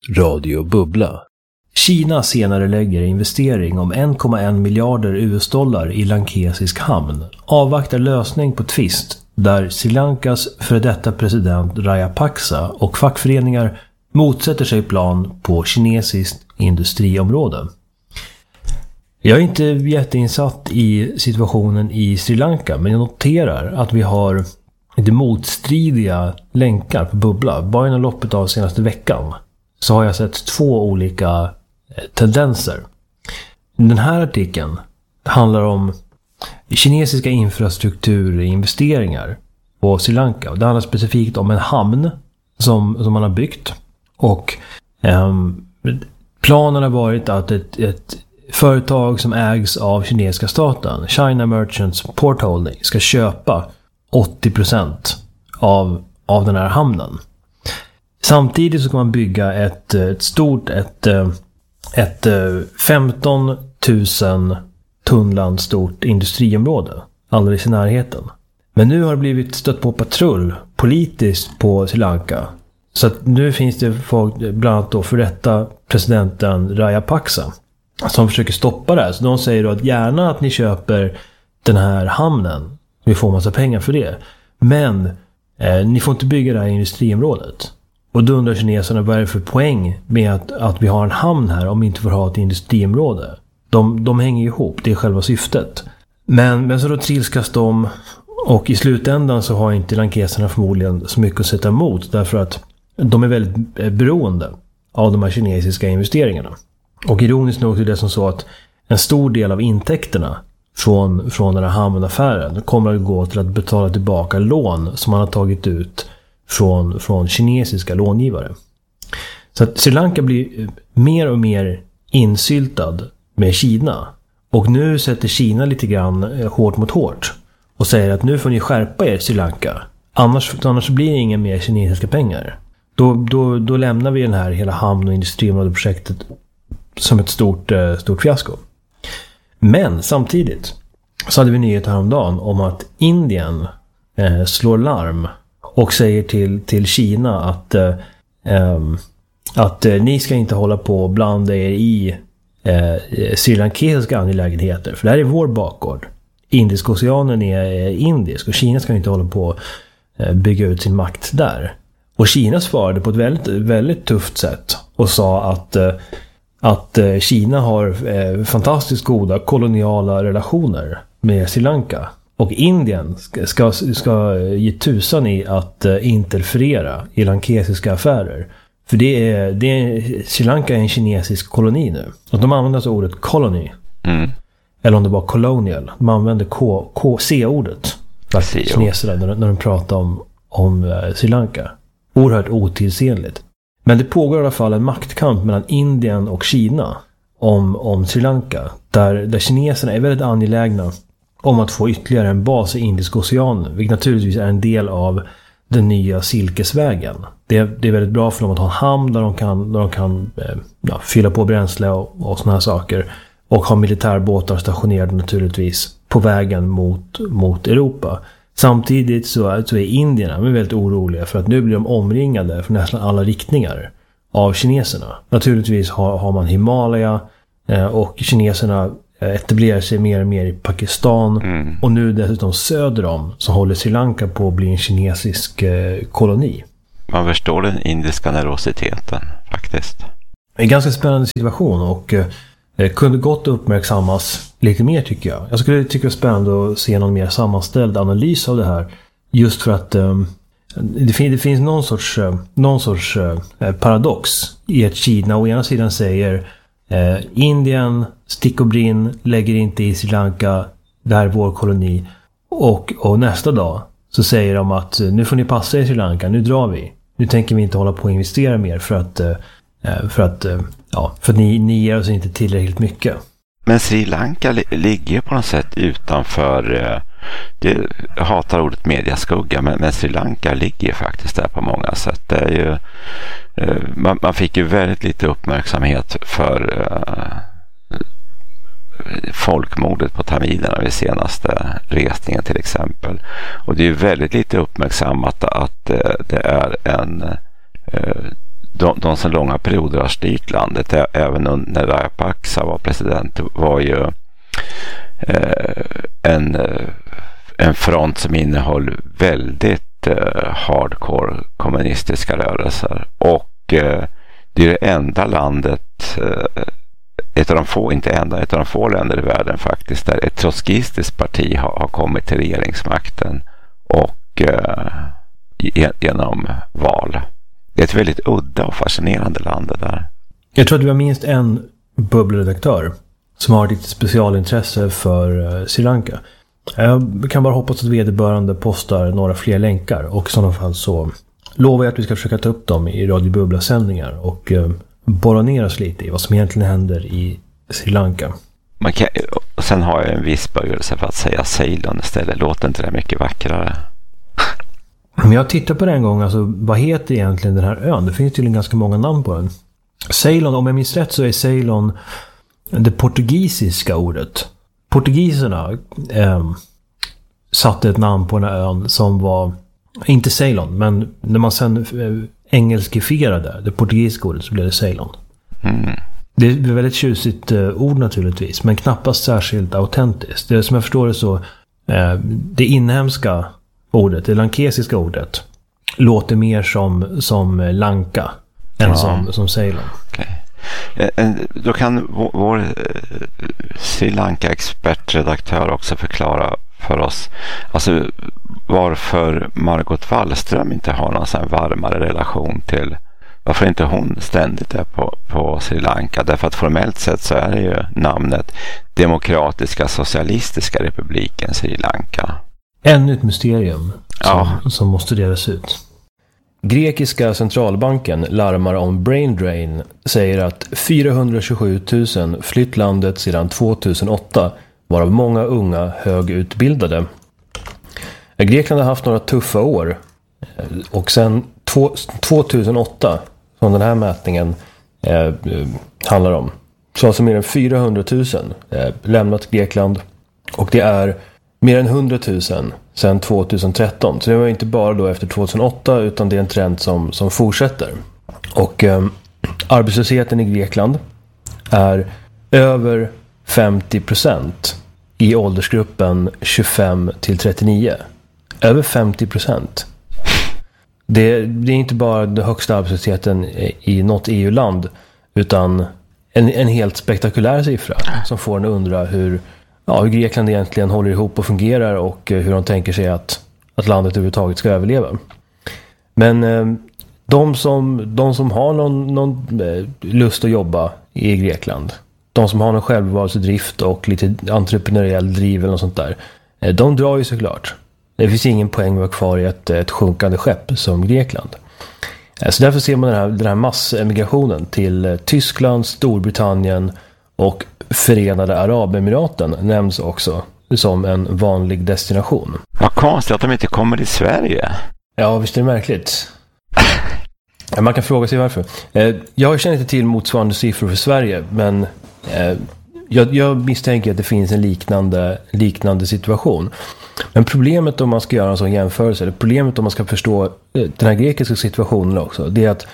Radio Bubbla. Kina senare lägger investering om 1,1 miljarder US-dollar i lankesisk hamn. Avvaktar lösning på tvist där Sri Lankas före detta president Rajapaksa och fackföreningar motsätter sig plan på kinesiskt industriområde. Jag är inte jätteinsatt i situationen i Sri Lanka, men jag noterar att vi har lite motstridiga länkar på Bubbla. Bara inom loppet av senaste veckan så har jag sett 2 olika tendenser. Den här artikeln handlar om kinesiska infrastrukturinvesteringar på Sri Lanka. Det handlar specifikt om en hamn som man har byggt. Och planen har varit att ett företag som ägs av kinesiska staten, China Merchants Port Holding, ska köpa 80% av den här hamnen. Samtidigt så kan man bygga ett 15 000 tunnland stort industriområde alldeles i närheten. Men nu har det blivit stött på patrull politiskt på Sri Lanka. Så att nu finns det folk, bland annat då för detta presidenten Rajapaksa, som försöker stoppa det här. Så de säger då att gärna att ni köper den här hamnen. Vi får massa pengar för det. Men ni får inte bygga det här industriområdet. Och då undrar kineserna, vad är det för poäng med att vi har en hamn här om vi inte får ha ett industriområde? De hänger ihop, det är själva syftet. Men så då trilskas de, och i slutändan så har inte lankeserna förmodligen så mycket att sätta emot, därför att de är väldigt beroende av de här kinesiska investeringarna. Och ironiskt nog är det som så att en stor del av intäkterna från den här hamnaffären kommer att gå till att betala tillbaka lån som man har tagit ut från kinesiska långivare. Så att Sri Lanka blir mer och mer insyltad med Kina. Och nu sätter Kina lite grann hårt mot hårt och säger att nu får ni skärpa er, Sri Lanka. Annars blir det inga mer kinesiska pengar. Då lämnar vi den här hela hamn- och industriområdeprojektet som ett stort fiasko. Men samtidigt så hade vi nyheter häromdagen om att Indien slår larm och säger till Kina att ni ska inte hålla på och blanda er i Sri Lankesiska angelägenheter. För det här är vår bakgård. Indiska oceanen är indisk och Kina ska inte hålla på och bygga ut sin makt där. Och Kina svarade på ett väldigt, väldigt tufft sätt och sa att Kina har fantastiskt goda koloniala relationer med Sri Lanka. Och Indien ska ge tusan i att interferera i lankesiska affärer. För Sri Lanka är en kinesisk koloni nu. Och de använder alltså ordet colony. Mm. Eller om det var colonial. De använder C-ordet. Kineserna när de pratar om Sri Lanka. Oerhört otidsenligt. Men det pågår i alla fall en maktkamp mellan Indien och Kina om Sri Lanka. Där kineserna är väldigt angelägna om att få ytterligare en bas i Indiska oceanen. Vilket naturligtvis är en del av den nya Silkesvägen. Det är väldigt bra för dem att ha en hamn där de kan fylla på bränsle och såna här saker. Och ha militärbåtar stationerade naturligtvis på vägen mot Europa. Samtidigt så är indierna väldigt oroliga för att nu blir de omringade från nästan alla riktningar av kineserna. Naturligtvis har man Himalaya och kineserna etablerar sig mer och mer i Pakistan. Mm. Och nu dessutom söder om så håller Sri Lanka på att bli en kinesisk koloni. Man förstår den indiska nervositeten faktiskt. Det är en ganska spännande situation och kunde gott uppmärksammas lite mer tycker jag. Jag skulle tycka det är spännande att se någon mer sammanställd analys av det här. Just för att det finns någon sorts paradox i att Kina å ena sidan säger Indien, stick och brinn, lägger inte i Sri Lanka, det här är vår koloni. Och nästa dag så säger de att nu får ni passa i Sri Lanka, nu drar vi. Nu tänker vi inte hålla på att investera mer för att ni ger oss inte tillräckligt mycket. Men Sri Lanka ligger på något sätt utanför, jag hatar ordet mediaskugga, men Sri Lanka ligger faktiskt där på många sätt. Det är ju, man fick ju väldigt lite uppmärksamhet för folkmordet på tamilerna vid senaste resningen till exempel. Och det är ju väldigt lite uppmärksammat att det är de som långa perioder har styrt landet, även när Rajapaksa var president, var ju en front som innehöll väldigt hardcore kommunistiska rörelser. Och det är det enda landet, ett av de få länder i världen faktiskt, där ett trotskistiskt parti har kommit till regeringsmakten och genom val. Det är ett väldigt udda och fascinerande land det där. Jag tror att vi har minst en bubbelredaktör som har ett specialintresse för Sri Lanka. Jag kan bara hoppas att vederbörande postar några fler länkar, och i sådana fall så lovar jag att vi ska försöka ta upp dem i Radio Bubbla-sändningar och borra ner oss lite i vad som egentligen händer i Sri Lanka. Sen har jag en viss böjelse för att säga Ceylon istället. Låter inte det mycket vackrare? Men jag tittar på det en gång, alltså vad heter egentligen den här ön? Det finns tydligen ganska många namn på den. Ceylon, om jag minns rätt så är Ceylon det portugisiska ordet. Portugiserna satte ett namn på den här ön som var, inte Ceylon, men när man sen engelskifierade det portugisiska ordet så blev det Ceylon. Det är ett väldigt tjusigt ord naturligtvis, men knappast särskilt autentiskt. Det som jag förstår det så, det inhemska ordet, det lankesiska ordet, låter mer som Lanka än som Ceylon. Okay. Då kan vår Sri Lanka-expertredaktör också förklara för oss alltså varför Margot Wallström inte har någon sån varmare relation till, varför inte hon ständigt är på Sri Lanka. Därför att formellt sett så är det ju namnet Demokratiska Socialistiska Republiken Sri Lanka. Ännu ett mysterium som måste delas ut. Grekiska centralbanken larmar om brain drain, säger att 427 000 flytt landet sedan 2008, varav många unga högutbildade. Grekland har haft några tuffa år, och sedan 2008, som den här mätningen handlar om, så har mer än 400 000 lämnat Grekland, och det är mer än 100 000 sedan 2013. Så det var inte bara då efter 2008, utan det är en trend som fortsätter. Och arbetslösheten i Grekland är över 50% i åldersgruppen 25 till 39. Över 50%. Det är inte bara den högsta arbetslösheten i något EU-land, utan en helt spektakulär siffra som får en att undra hur Grekland egentligen håller ihop och fungerar, och hur de tänker sig att landet överhuvudtaget ska överleva. Men de som har någon lust att jobba i Grekland, de som har någon självbevarelsedrift och lite entreprenöriell driv eller något sånt där, de drar ju såklart. Det finns ingen poäng med att vara kvar i ett sjunkande skepp som Grekland. Så därför ser man den här massemigrationen till Tyskland, Storbritannien och Förenade Arabemiraten nämns också som en vanlig destination. Vad konstigt att de inte kommer till Sverige. Ja, visst är det märkligt. Man kan fråga sig varför. Jag känner inte till motsvarande siffror för Sverige, men jag misstänker att det finns en liknande situation. Men problemet om man ska göra en sån jämförelse, eller problemet om man ska förstå den här grekiska situationen också, det är att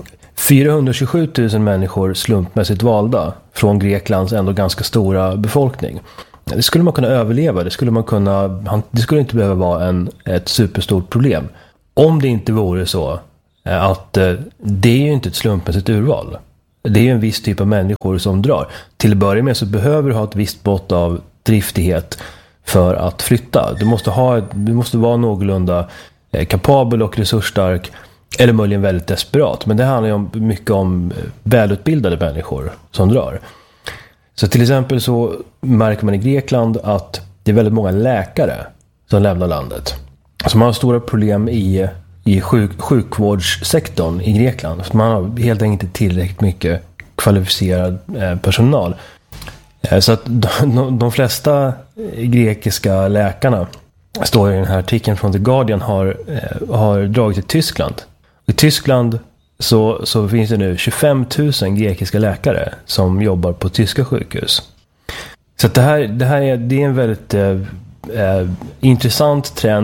427 000 människor slumpmässigt valda från Greklands ändå ganska stora befolkning. Det skulle man kunna överleva, det skulle inte behöva vara ett superstort problem. Om det inte vore så att det är ju inte ett slumpmässigt urval. Det är ju en viss typ av människor som drar. Till att börja med så behöver du ha ett visst mått av driftighet för att flytta. Du måste vara någorlunda kapabel och resursstark, eller möjligen väldigt desperat. Men det handlar ju mycket om välutbildade människor som drar. Så till exempel så märker man i Grekland att det är väldigt många läkare som lämnar landet. Så man har stora problem i sjukvårdssektorn i Grekland. För man har helt enkelt inte tillräckligt mycket kvalificerad personal. Så att de flesta grekiska läkarna, står i den här artikeln från The Guardian, har dragit till Tyskland. I Tyskland så finns det nu 25 000 grekiska läkare som jobbar på tyska sjukhus. Så att det är en väldigt intressant trend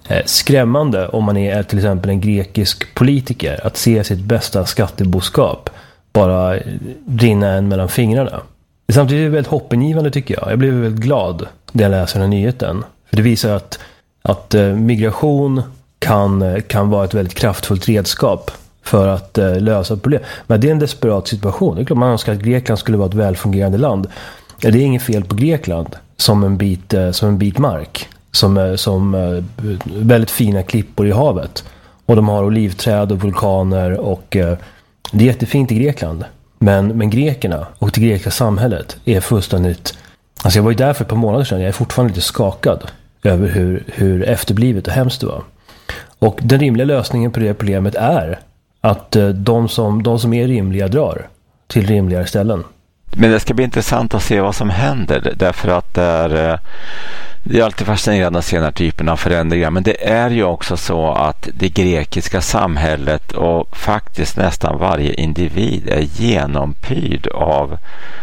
skrämmande om man är till exempel en grekisk politiker att se sitt bästa skatteboskap bara rinna en mellan fingrarna. Samtidigt är det väldigt hoppingivande tycker jag. Jag blev väldigt glad när jag läser den här nyheten. För det visar att migration kan vara ett väldigt kraftfullt redskap för att lösa problem. Men det är en desperat situation. Det är klart man önskar att Grekland skulle vara ett välfungerande land. Det är inget fel på Grekland som en bit mark. Som väldigt fina klippor i havet. Och de har olivträd och vulkaner och det är jättefint i Grekland. Men grekerna och det grekiska samhället är fullständigt... Alltså jag var ju där för ett par månader sedan. Jag är fortfarande lite skakad över hur efterblivet och hemskt det var. Och den rimliga lösningen på det problemet är att de som är rimliga drar till rimligare ställen. Men det ska bli intressant att se vad som händer. Därför att det är alltid fascinerande att se den här typen av förändringar. Men det är ju också så att det grekiska samhället och faktiskt nästan varje individ är genompyrd av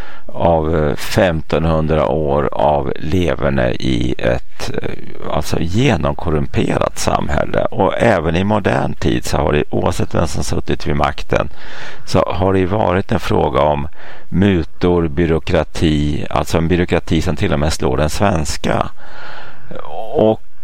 1500 år av leverne i ett alltså genomkorrumperat samhälle. Och även i modern tid så har det, oavsett vem som suttit vid makten, så har det varit en fråga om mutor, byråkrati, alltså en byråkrati som till och med slår den svenska. Och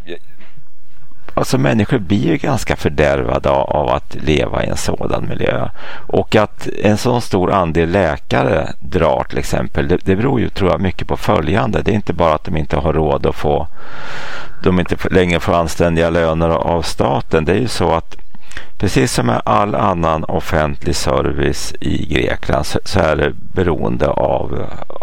alltså människor blir ju ganska fördärvade av att leva i en sådan miljö. Och att en så stor andel läkare drar till exempel, det beror ju tror jag mycket på följande. Det är inte bara att de inte har råd att de inte längre får anständiga löner av staten. Det är ju så att precis som med all annan offentlig service i Grekland så är det beroende av,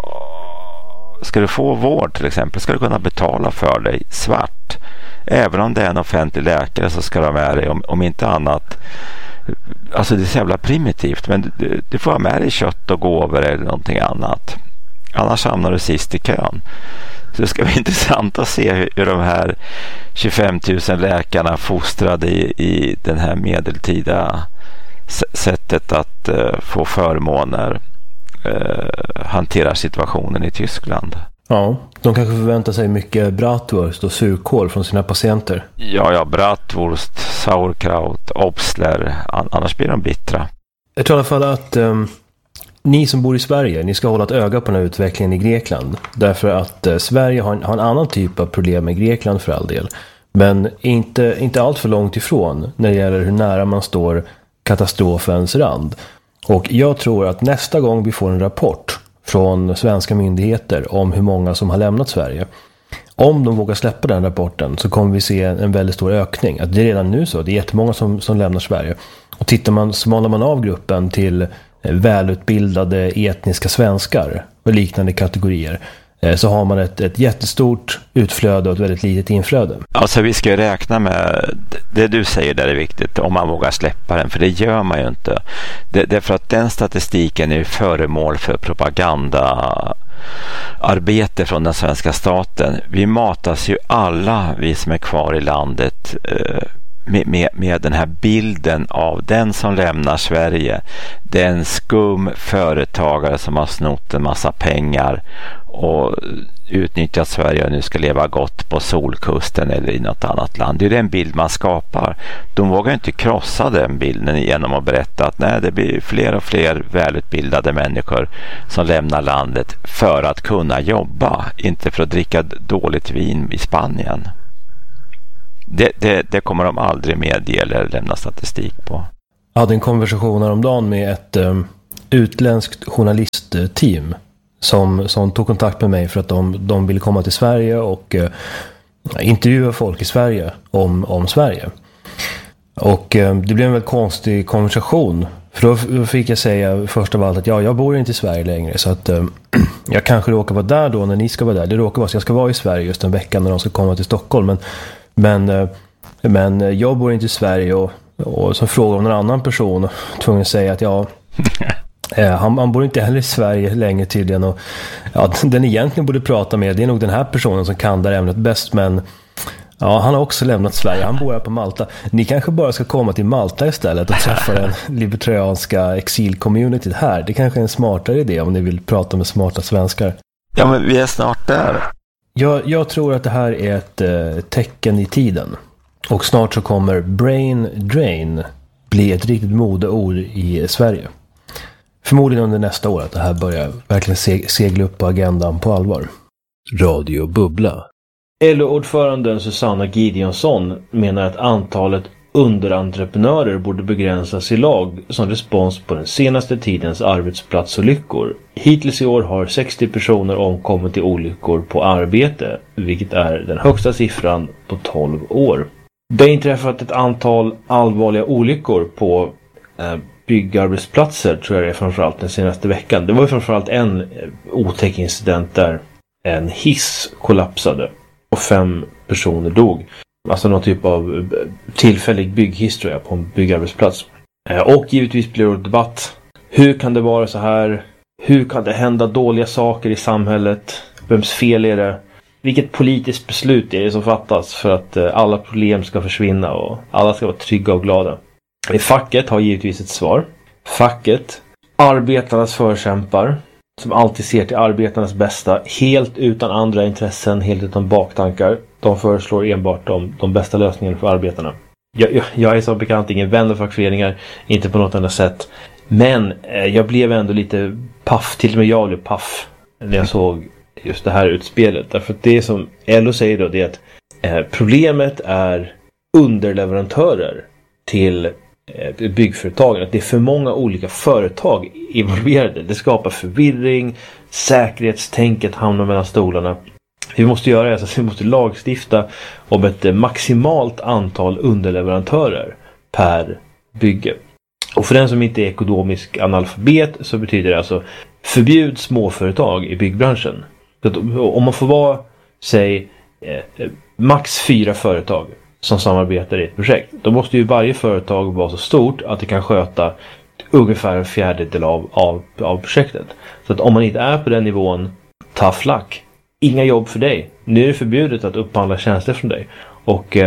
ska du få vård till exempel, ska du kunna betala för dig svart. Även om det är en offentlig läkare så ska de med dig om inte annat. Alltså det är så jävla primitivt, men du får ha med dig kött och gåvor eller någonting annat. Annars hamnar du sist i kön. Så det ska bli intressant att se hur de här 25 000 läkarna fostrade i den här medeltida sättet att få förmåner hanterar situationen i Tyskland. Ja, de kanske förväntar sig mycket bratwurst och surkål från sina patienter. Ja, bratwurst, sauerkraut, obstler, annars blir de bittra. Jag tror i alla fall att ni som bor i Sverige, ni ska hålla ett öga på den här utvecklingen i Grekland. Därför att Sverige har en annan typ av problem med Grekland för all del. Men inte allt för långt ifrån när det gäller hur nära man står katastrofens rand. Och jag tror att nästa gång vi får en rapport från svenska myndigheter om hur många som har lämnat Sverige, om de vågar släppa den rapporten så kommer vi se en väldigt stor ökning. Att det är redan nu så, det är jättemånga som lämnar Sverige. Och smalar man av gruppen till välutbildade etniska svenskar och liknande kategorier, så har man ett jättestort utflöde och ett väldigt litet inflöde. Alltså vi ska ju räkna med det du säger där är viktigt, om man vågar släppa den, för det gör man ju inte. Därför att den statistiken är föremål för propagandaarbete från den svenska staten. Vi matas ju alla, vi som är kvar i landet, med den här bilden av den som lämnar Sverige, den skum företagare som har snott en massa pengar och utnyttjat Sverige och nu ska leva gott på Solkusten eller i något annat land. Det är den bild man skapar. De vågar inte krossa den bilden genom att berätta att nej, det blir fler och fler välutbildade människor som lämnar landet för att kunna jobba, inte för att dricka dåligt vin i Spanien. Det kommer de aldrig medge eller lämna statistik på. Jag hade en konversation häromdagen med ett utländskt journalistteam som tog kontakt med mig för att de ville komma till Sverige och intervjua folk i Sverige om Sverige. Och det blev en väldigt konstig konversation. För då fick jag säga först av allt att jag bor inte i Sverige längre, så att jag kanske råkar vara där då när ni ska vara där. Det råkar vara så jag ska vara i Sverige just en vecka när de ska komma till Stockholm. Men jag bor inte i Sverige och så frågar om någon annan person tvungen att säga att han bor inte heller i Sverige längre tydligen. Och, den egentligen borde prata med, det är nog den här personen som kan det ämnet bäst, men ja, han har också lämnat Sverige. Han bor här på Malta. Ni kanske bara ska komma till Malta istället och träffa den libertarianska exilcommunityt här. Det kanske är en smartare idé om ni vill prata med smarta svenskar. Ja, men vi är snart där. Jag tror att det här är ett tecken i tiden. Och snart så kommer brain drain bli ett riktigt modeord i Sverige. Förmodligen under nästa år att det här börjar verkligen segla upp på agendan på allvar. Radio Bubbla. LO-ordföranden Susanna Gideonsson menar att antalet underentreprenörer borde begränsas i lag som respons på den senaste tidens arbetsplatsolyckor. Hittills i år har 60 personer omkommit i olyckor på arbete, vilket är den högsta siffran på 12 år. Det har inträffat ett antal allvarliga olyckor på byggarbetsplatser, tror jag det är, framförallt den senaste veckan. Det var ju framförallt en otäck incident där en hiss kollapsade och 5 personer dog. Alltså någon typ av tillfällig bygghiss, tror jag, på en byggarbetsplats. Och givetvis blir det debatt. Hur kan det vara så här? Hur kan det hända dåliga saker i samhället? Vems fel är det? Vilket politiskt beslut är det som fattas för att alla problem ska försvinna och alla ska vara trygga och glada? Facket har givetvis ett svar. Facket, arbetarnas förkämpar, som alltid ser till arbetarnas bästa, helt utan andra intressen, helt utan baktankar. De föreslår enbart de bästa lösningarna för arbetarna. Jag är som bekant ingen vän av fackföreningar, inte på något annat sätt. Men jag blev ändå lite paff, till och med jag blev paff när jag såg just det här utspelet. Därför att det som LO säger då, det är att problemet är underleverantörer till byggföretagen. Att det är för många olika företag involverade. Det skapar förvirring, säkerhetstänket hamnar mellan stolarna. Vi måste göra det, så vi måste lagstifta om ett maximalt antal underleverantörer per bygge. Och för den som inte är ekonomisk analfabet så betyder det alltså förbjud småföretag i byggbranschen. Om man får vara, säg, max 4 företag som samarbetar i ett projekt, då måste ju varje företag vara så stort att det kan sköta ungefär 1/4 av projektet. Så att om man inte är på den nivån, tough luck. Inga jobb för dig. Nu är det förbjudet att upphandla tjänster från dig. Och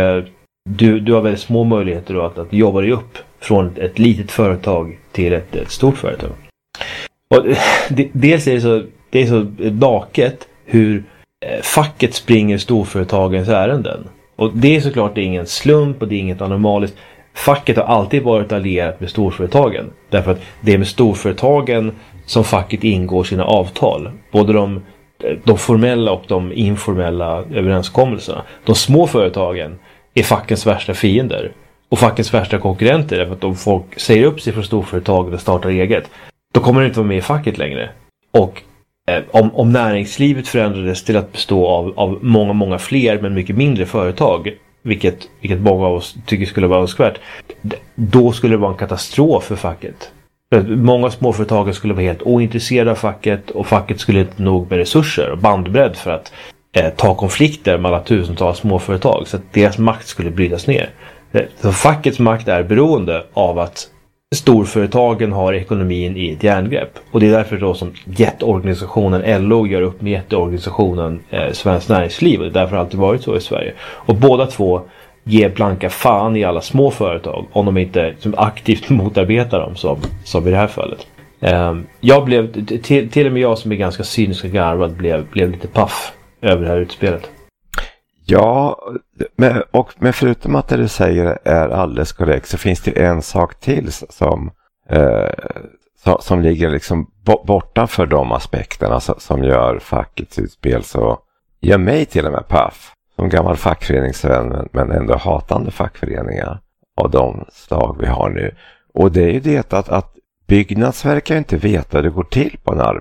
du har väldigt små möjligheter då att jobba dig upp från ett litet företag till ett stort företag. Och dels är det så naket hur facket springer storföretagens ärenden. Och det är såklart det är ingen slump och det är inget anomaliskt. Facket har alltid varit allierat med storföretagen. Därför att det är med storföretagen som facket ingår sina avtal. Både de formella och de informella överenskommelserna. De små företagen är fackens värsta fiender. Och fackens värsta konkurrenter. Därför att om folk säger upp sig från storföretagen och startar eget, då kommer de inte vara med i facket längre. Och om näringslivet förändrades till att bestå av många fler men mycket mindre företag, vilket många av oss tycker skulle vara önskvärt, då skulle det vara en katastrof för facket. Många småföretag skulle vara helt ointresserade av facket och facket skulle inte nog med resurser och bandbredd för att ta konflikter mellan tusentals småföretag, så att deras makt skulle brytas ner. Så fackets makt är beroende av att storföretagen har ekonomin i ett järngrepp. Och det är därför då som jätteorganisationen LO gör upp med jätteorganisationen Svenskt Näringsliv. Och det är därför alltid varit så i Sverige. Och båda två ger blanka fan i alla små företag om de inte aktivt motarbetar dem som i det här fallet. Jag blev, till och med jag som är ganska cynisk och garvad blev lite paff över det här utspelet. Ja, men förutom att det du säger är alldeles korrekt så finns det en sak till som ligger liksom bortanför de aspekterna som gör fackets utspel så gör mig till och med paff. Som gammal fackföreningsvän men ändå hatande fackföreningar av de slag vi har nu. Och det är ju det att Byggnads verkar inte veta hur det går till på en